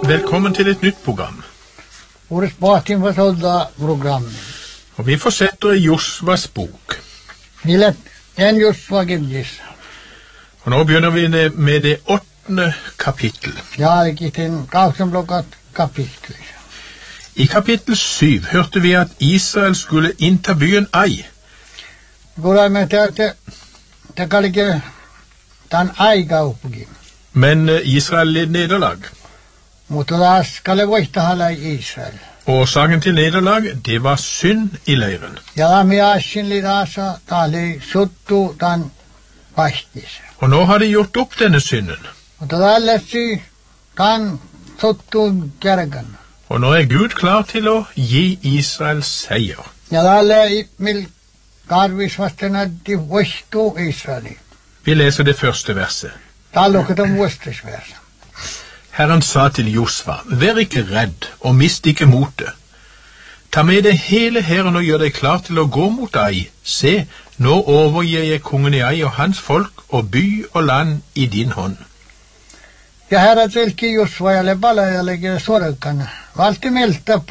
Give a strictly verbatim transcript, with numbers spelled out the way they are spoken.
Velkommen til et nytt program. Årets batin for sådda program. Og vi fortsetter i Josvas bok. Ville en Josva gildes. Og nå begynner vi med det åttende kapittel. Ja, det gitt en gavsenblokkat kapittel. I kapittel syv hørte vi at Israel skulle innta byen Ai. Går jeg med til at det, det kan ikke den Ai ga oppgim. Men Israel led nederlag. Mot da skal jeg vite hala i Israel. Årsaken til nederlag, det var synd i leiren. Ja, mi asin lidasa tali suttu den pastis. Og nå har de gjort opp denne synden. Og da lessi den suttu kjergan. Og nå er Gud klar til å gi Israel seier. Ja, da le mil garvis vastena de vostu Israeli. Vi leser det første verset. Da lukket om vostes vers. Herren sa til Josva, vær ikke redd og mist ikke motet. Ta med deg hele hæren og gjør deg klar til å gå mot Ai. Se, nå overgir jeg kongen i Ai og hans folk og by og land i din hånd. Ja, herra tilki Josva, jeg le bala, jeg legger sorgkana. Valgte melta